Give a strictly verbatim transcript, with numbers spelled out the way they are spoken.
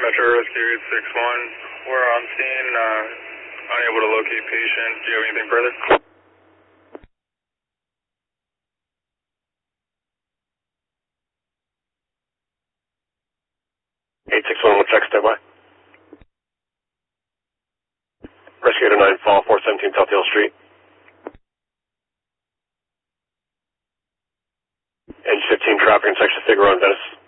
Metro Rescue eight six one. We're on scene, uh, unable to locate patient. Do you have anything further? eight six one, we'll check standby. Rescue eight oh nine, fall four seventeen South Hill Street. Engine fifteen, traffic intersection, Figueroa and Venice.